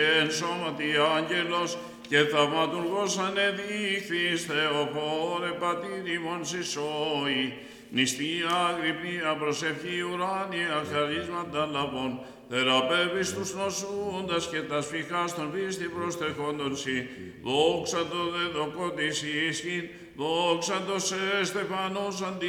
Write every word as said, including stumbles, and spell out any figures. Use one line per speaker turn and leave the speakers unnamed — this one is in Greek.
Εν σώματι άγγελος και θαυματουργός ανεδείχθης Θεοχώρε πατήρ ημών συσσόη, νηστεία αγρυπνία προσευχή ουράνια χαρίσματα λαβών, θεραπεύεις τους νοσούντας και τα σφιχάς των πίστη προστεχόντων σοι, δόξα το δεδοκό της ίσχυν, δόξα το σε στεφανός αντί